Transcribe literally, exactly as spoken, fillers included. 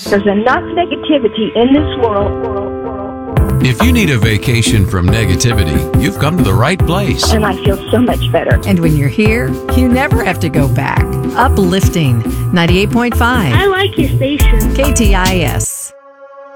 There's enough negativity in this world. world, world, world. If you need a vacation from negativity, you've come to the right place. And I feel so much better. And when you're here, you never have to go back. Uplifting ninety-eight point five. I like your station. K T I S.